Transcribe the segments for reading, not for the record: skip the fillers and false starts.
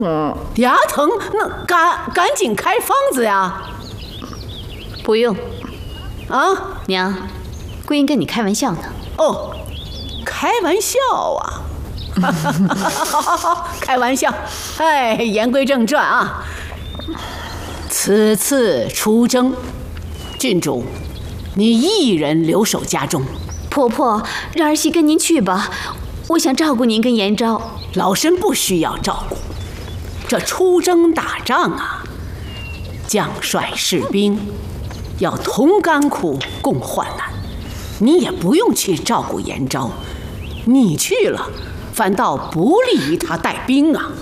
牙疼，那赶紧开方子呀！ 不用。 啊， 娘，桂英跟你开玩笑呢。 哦，开玩笑啊！好，开玩笑。哎，言归正传啊。此次出征，郡主，你一人留守家中。 婆婆，让儿媳跟您去吧，我想照顾您跟延昭。 老身不需要照顾。这出征打仗啊，将帅士兵要同甘苦共患难，你也不用去照顾延昭，你去了反倒不利于他带兵啊。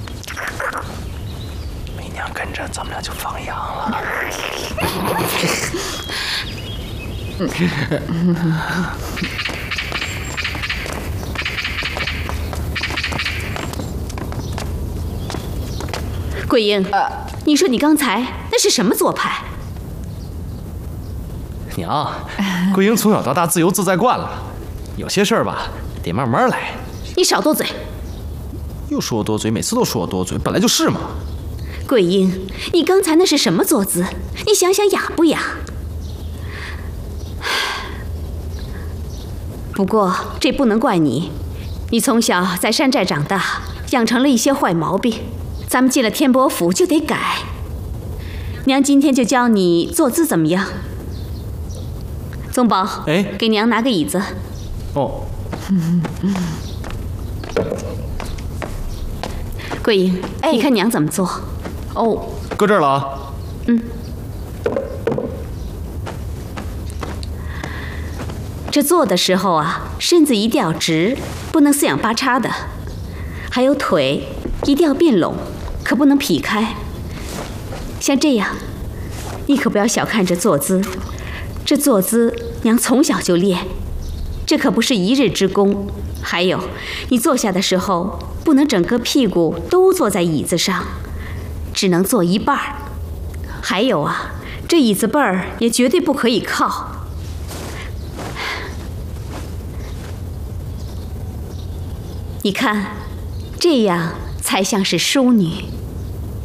媚娘跟着咱们俩就放羊了。 桂英，你说你刚才那是什么做派？ 娘，桂英从小到大自由自在惯了，有些事儿吧得慢慢来。 你少多嘴！ 又说我多嘴，每次都说我多嘴，本来就是嘛。 桂英，你刚才那是什么坐姿？你想想雅不雅？不过这不能怪你，你从小在山寨长大，养成了一些坏毛病。咱们进了天波府就得改。娘今天就教你坐姿怎么样？宗宝，给娘拿个椅子。 哦。 桂英，你看娘怎么做？ 哦， 搁这儿了啊。 这坐的时候啊，身子一定要直，不能四仰八叉的。还有腿一定要并拢，可不能劈开。像这样，你可不要小看这坐姿。这坐姿娘从小就练，这可不是一日之功。还有，你坐下的时候不能整个屁股都坐在椅子上，只能坐一半儿。还有啊，这椅子背儿也绝对不可以靠。你看，这样才像是淑女。